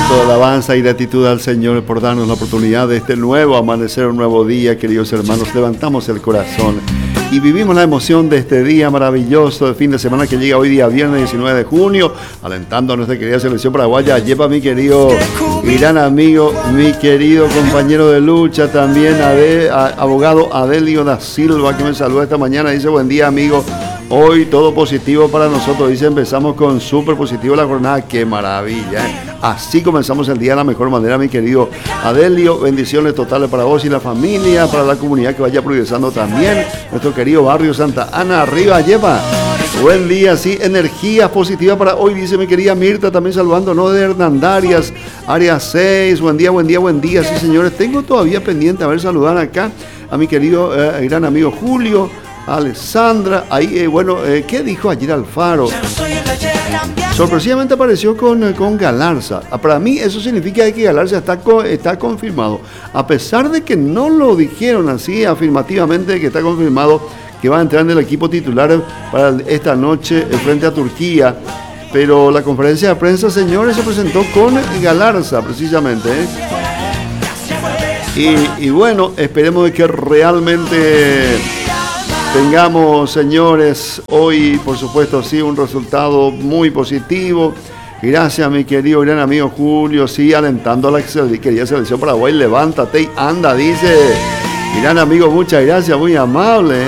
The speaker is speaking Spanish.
Toda alabanza y gratitud al Señor por darnos la oportunidad de este nuevo amanecer, un nuevo día, queridos hermanos. Levantamos el corazón y vivimos la emoción de este día maravilloso de fin de semana que llega hoy día viernes 19 de junio, alentando a nuestra querida selección paraguaya. Lleva mi querido gran amigo, mi querido compañero de lucha, también abogado Adelio da Silva, que me saluda esta mañana. Dice: buen día, amigo. Hoy todo positivo para nosotros. Dice: empezamos con súper positivo la jornada. ¡Qué maravilla! Así comenzamos el día de la mejor manera, mi querido Adelio. Bendiciones totales para vos y la familia, para la comunidad que vaya progresando también. Nuestro querido barrio Santa Ana, arriba, lleva. Buen día, sí, energías positivas para hoy, dice mi querida Mirta, también saludándonos de Hernandarias, área 6. Buen día, buen día, buen día. Sí, señores, tengo todavía pendiente a ver saludar acá a mi querido gran amigo Julio, Alessandra, ahí, ¿qué dijo ayer Alfaro? Sorpresivamente apareció con Galarza. Para mí eso significa que Galarza está confirmado. A pesar de que no lo dijeron así afirmativamente, que está confirmado que va a entrar en el equipo titular para esta noche frente a Turquía. Pero la conferencia de prensa, señores, se presentó con Galarza precisamente, Y bueno, esperemos de que realmente tengamos, señores, hoy, por supuesto, sí, un resultado muy positivo. Gracias, mi querido gran amigo Julio, sí, alentando a la querida selección Paraguay. Levántate y anda, dice. Gran amigo, muchas gracias, muy amable.